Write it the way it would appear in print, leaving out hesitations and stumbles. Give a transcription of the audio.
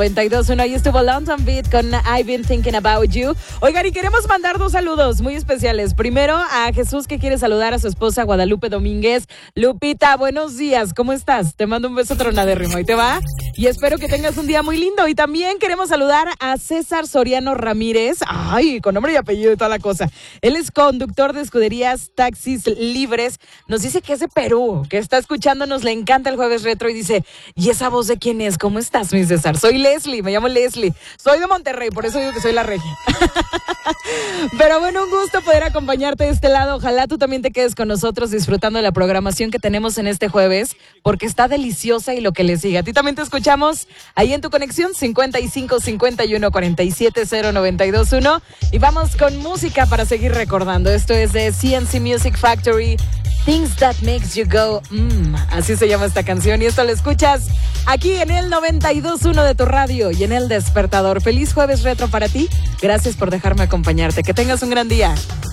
92.1, ahí estuvo London Beat con I've Been Thinking About You. Oigan, y queremos mandar 2 saludos muy especiales. Primero a Jesús, que quiere saludar a su esposa Guadalupe Domínguez. Lupita, buenos días, ¿cómo estás? Te mando un beso tronadérrimo, ¿y te va? Y espero que tengas un día muy lindo. Y también queremos saludar a César Soriano Ramírez, con nombre y apellido y toda la cosa. Él es conductor de escuderías Taxis Libres. Nos dice que es de Perú, que está escuchándonos, le encanta el Jueves Retro y dice, ¿y esa voz de quién es? ¿Cómo estás, mi César? Soy Leslie, me llamo Leslie. Soy de Monterrey, por eso digo que soy la regia. Pero bueno, un gusto poder acompañarte de este lado. Ojalá tú también te quedes con nosotros disfrutando de la programación que tenemos en este jueves, porque está deliciosa y lo que le sigue. A ti también te escuchamos ahí en tu conexión 55 51 47 0921 y vamos con música para seguir recordando. Esto es de CNC Music Factory, Things That Makes You Go así se llama esta canción y esto lo escuchas aquí en el 92.1 de tu radio y en El Despertador. Feliz Jueves Retro para ti. Gracias por dejarme acompañarte. Que tengas un gran día.